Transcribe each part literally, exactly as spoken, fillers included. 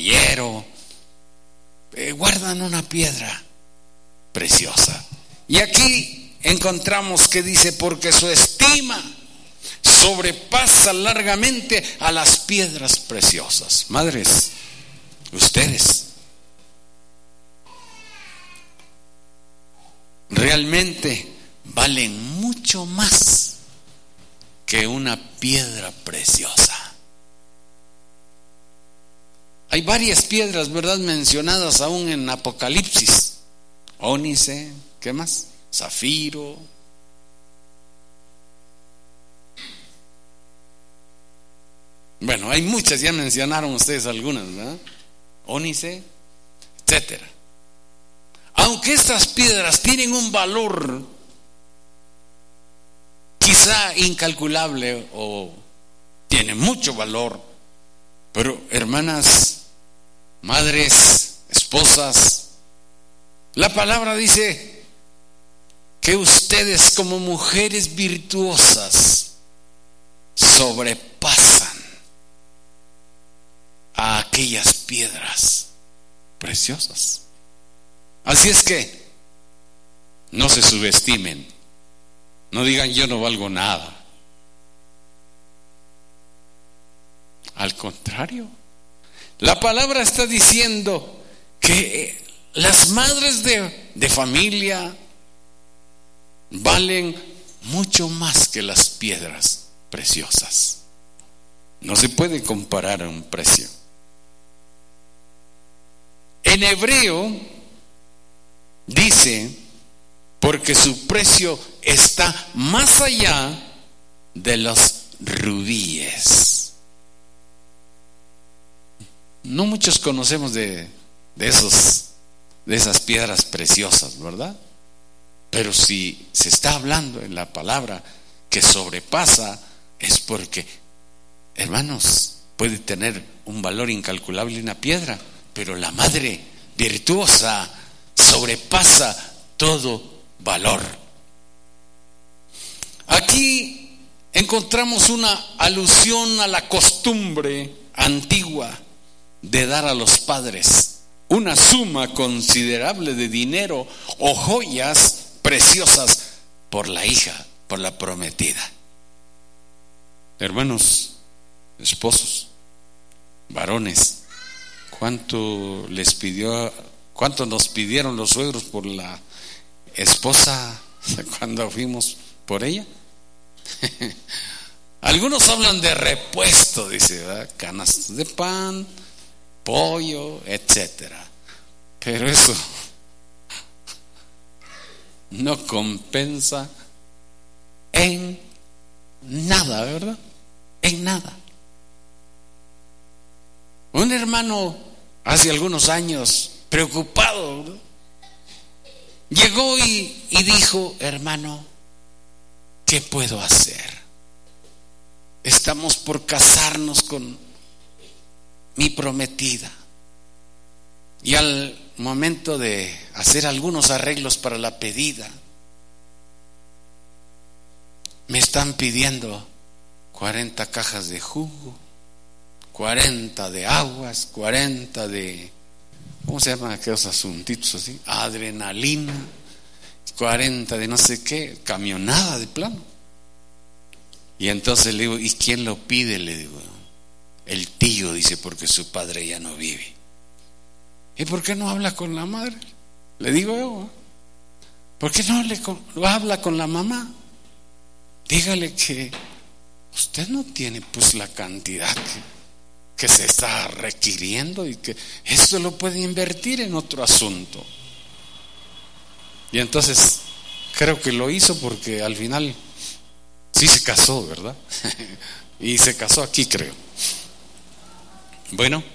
caballero, eh, guardan una piedra preciosa. Y aquí encontramos que dice: porque su estima sobrepasa largamente a las piedras preciosas. Madres, ustedes realmente valen mucho más que una piedra preciosa. Hay varias piedras, ¿verdad?, mencionadas aún en Apocalipsis: ónice, ¿qué más? Zafiro. Bueno, hay muchas, ya mencionaron ustedes algunas, ¿verdad? Ónice, etcétera. Aunque estas piedras tienen un valor quizá incalculable o tienen mucho valor, pero hermanas, madres, esposas, la palabra dice que ustedes como mujeres virtuosas sobrepasan a aquellas piedras preciosas. Así es que no se subestimen, no digan yo no valgo nada. Al contrario, la palabra está diciendo que las madres de, de familia valen mucho más que las piedras preciosas. No se puede comparar a un precio. En hebreo dice: porque su precio está más allá de los rubíes. No muchos conocemos de, de esos, de esas piedras preciosas, ¿verdad? Pero si se está hablando en la palabra que sobrepasa, es porque, hermanos, puede tener un valor incalculable una piedra, pero la madre virtuosa sobrepasa todo valor. Aquí encontramos una alusión a la costumbre antigua de dar a los padres una suma considerable de dinero o joyas preciosas por la hija, por la prometida. Hermanos, esposos, varones, ¿cuánto les pidió, cuánto nos pidieron los suegros por la esposa cuando fuimos por ella? Algunos hablan de repuesto, dice, ¿verdad? Canastos de pan, pollo, etcétera. Pero eso no compensa en nada, ¿verdad? En nada. Un hermano hace algunos años, preocupado, ¿verdad?, llegó y, y dijo: hermano, ¿qué puedo hacer? Estamos por casarnos con mi prometida, y al momento de hacer algunos arreglos para la pedida, me están pidiendo cuarenta cajas de jugo, cuarenta de aguas, cuarenta de, ¿cómo se llaman aquellos asuntitos así? Adrenalina, cuarenta de no sé qué, camionada de plano. Y entonces le digo: ¿y quién lo pide? Le digo: el tío, dice, porque su padre ya no vive. ¿Y por qué no habla con la madre? Le digo yo: ¿por qué no le con, habla con la mamá? Dígale que usted no tiene pues la cantidad que, que se está requiriendo y que esto lo puede invertir en otro asunto. Y entonces creo que lo hizo, porque al final sí se casó, ¿verdad? Y se casó aquí, creo. Bueno,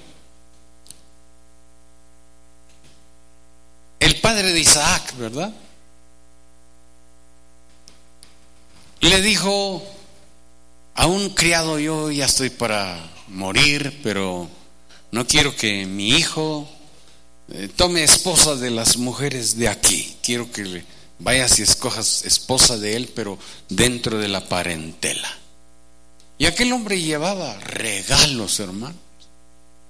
el padre de Isaac, ¿verdad?, le dijo a un criado: yo ya estoy para morir, pero no quiero que mi hijo eh, tome esposa de las mujeres de aquí. Quiero que le vayas y escojas esposa de él, pero dentro de la parentela. Y aquel hombre llevaba regalos, hermano.